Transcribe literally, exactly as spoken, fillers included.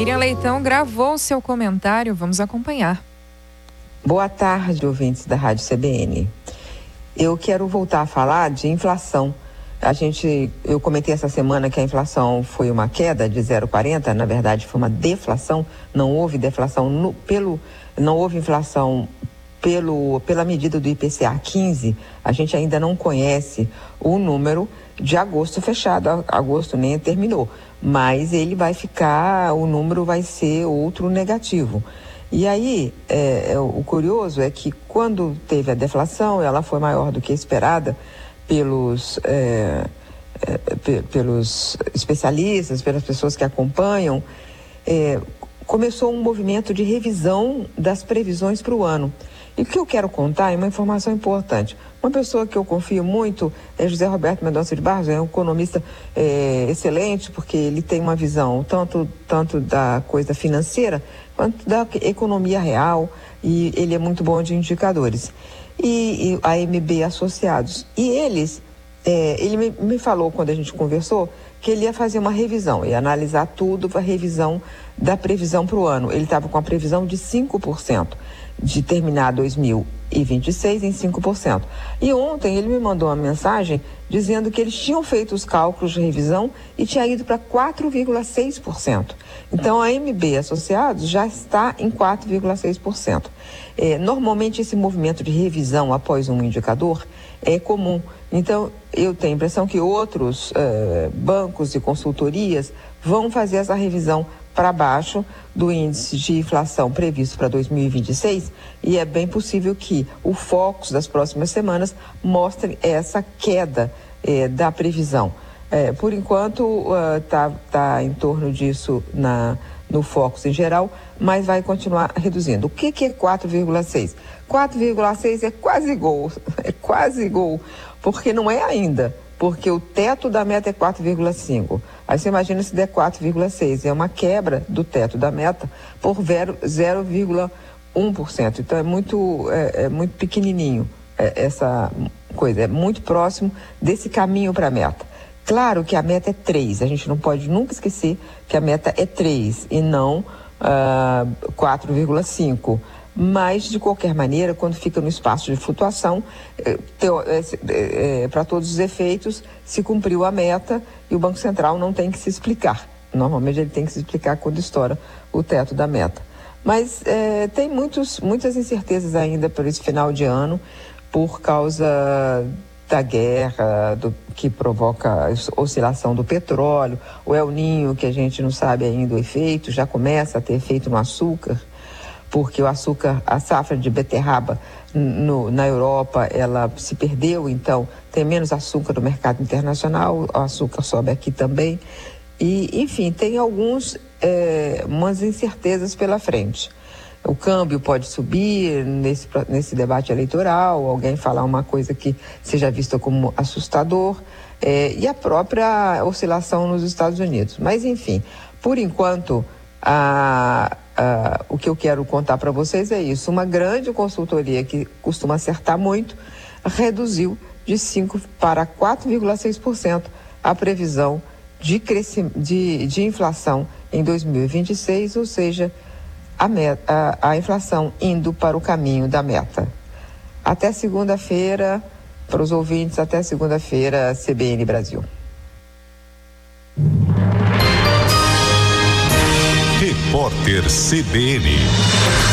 Miriam Leitão gravou seu comentário, vamos acompanhar. Boa tarde, ouvintes da Rádio C B N. Eu quero voltar a falar de inflação. A gente, eu comentei essa semana que a inflação foi uma queda de zero vírgula quarenta, na verdade foi uma deflação, não houve deflação no, pelo, não houve inflação pelo, pela medida do I P C A quinze, a gente ainda não conhece o número de agosto fechado, agosto nem terminou, mas ele vai ficar, o número vai ser outro negativo. E aí, é, é, o curioso é que quando teve a deflação, ela foi maior do que esperada pelos, é, é, p- pelos especialistas, pelas pessoas que acompanham, é, começou um movimento de revisão das previsões para o ano. E o que eu quero contar é uma informação importante. Uma pessoa que eu confio muito é José Roberto Mendonça de Barros, é um economista é, excelente, porque ele tem uma visão tanto, tanto da coisa financeira quanto da economia real, e ele é muito bom de indicadores. E, e a A M B Associados. E eles, é, ele me, me falou quando a gente conversou que ele ia fazer uma revisão, ia analisar tudo para a revisão da previsão para o ano. Ele estava com a previsão de cinco por cento, de terminar dois mil e vinte e seis em cinco por cento. E ontem ele me mandou uma mensagem dizendo que eles tinham feito os cálculos de revisão e tinha ido para quatro vírgula seis por cento. Então a A M B Associados já está em quatro vírgula seis por cento. É, normalmente esse movimento de revisão após um indicador é comum. Então eu tenho a impressão que outros eh, bancos e consultorias vão fazer essa revisão para baixo do índice de inflação previsto para dois mil e vinte e seis, e é bem possível que o Focus das próximas semanas mostre essa queda eh, da previsão. Eh, por enquanto está uh, tá em torno disso na, no Focus em geral, mas vai continuar reduzindo. O que, que é quatro vírgula seis? quatro vírgula seis é quase gol, é quase gol, porque não é ainda. Porque o teto da meta é quatro vírgula cinco. Aí você imagina se der quatro vírgula seis. É uma quebra do teto da meta por zero vírgula um por cento. Então é muito, é, é muito pequenininho é, essa coisa. É muito próximo desse caminho para a meta. Claro que a meta é três. A gente não pode nunca esquecer que a meta é três e não uh, quatro vírgula cinco. Mas, de qualquer maneira, quando fica no espaço de flutuação, é, é, é, para todos os efeitos, se cumpriu a meta e o Banco Central não tem que se explicar. Normalmente ele tem que se explicar quando estoura o teto da meta. Mas é, tem muitos, muitas incertezas ainda para esse final de ano, por causa da guerra, do, que provoca a oscilação do petróleo, o El Niño, que a gente não sabe ainda o efeito, já começa a ter efeito no açúcar, porque o açúcar, a safra de beterraba no, na Europa, ela se perdeu, então tem menos açúcar no mercado internacional, o açúcar sobe aqui também. E, enfim, tem alguns, é, umas incertezas pela frente. O câmbio pode subir nesse, nesse debate eleitoral, alguém falar uma coisa que seja vista como assustador, é, e a própria oscilação nos Estados Unidos. Mas, enfim, por enquanto, a... Uh, o que eu quero contar para vocês é isso. Uma grande consultoria que costuma acertar muito reduziu de cinco para quatro vírgula seis por cento a previsão de, crescim- de, de inflação em dois mil e vinte e seis, ou seja, a, meta, a, a inflação indo para o caminho da meta. Até segunda-feira, para os ouvintes, até segunda-feira, C B N Brasil. Repórter C B N.